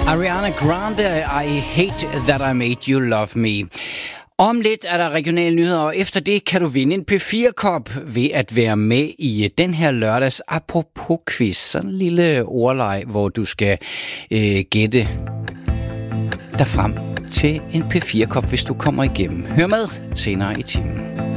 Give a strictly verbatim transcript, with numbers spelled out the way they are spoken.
Ariana Grande, I Hate That I Made You Love Me. Om lidt er der regionale nyheder, og efter det kan du vinde en P fire kop ved at være med i den her lørdags apropos-quiz. Sådan en lille ordleg, hvor du skal øh, gætte dig frem til en P fire kop, hvis du kommer igennem. Hør med senere i timen.